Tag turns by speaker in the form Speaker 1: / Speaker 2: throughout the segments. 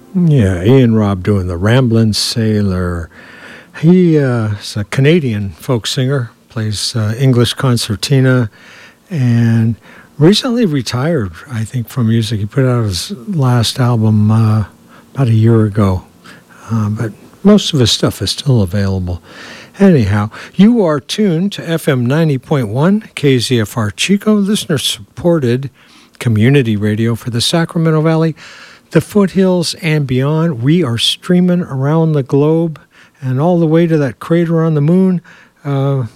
Speaker 1: Yeah, Ian Robb doing the Ramblin' Sailor. He is a Canadian folk singer, plays English concertina, and recently retired, I think, from music. He put out his last album about a year ago, but most of his stuff is still available. Anyhow, you are tuned to FM 90.1 KZFR Chico, listener-supported community radio for the Sacramento Valley, the foothills, and beyond. We are streaming around the globe and all the way to that crater on the moon at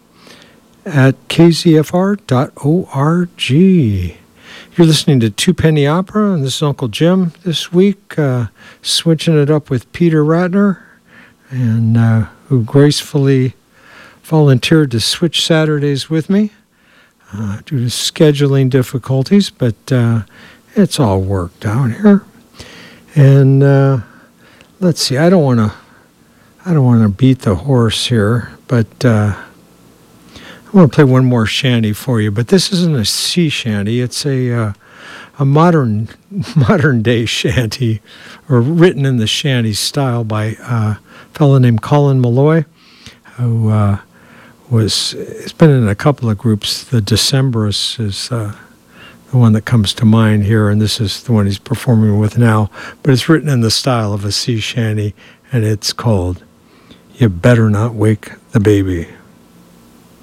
Speaker 1: kzfr.org. You're listening to Two Penny Opera, and this is Uncle Jim this week, switching it up with Peter Ratner, and who gracefully volunteered to switch Saturdays with me due to scheduling difficulties, but it's all worked out here. And let's see, I don't want to beat the horse here, but I want to play one more shanty for you. But this isn't a sea shanty; it's a modern day shanty, or written in the shanty style by a fellow named Colin Malloy, who has been in a couple of groups. The Decemberists is the one that comes to mind here, and this is the one he's performing with now. But it's written in the style of a sea shanty, and it's called "You Better Not Wake the Baby."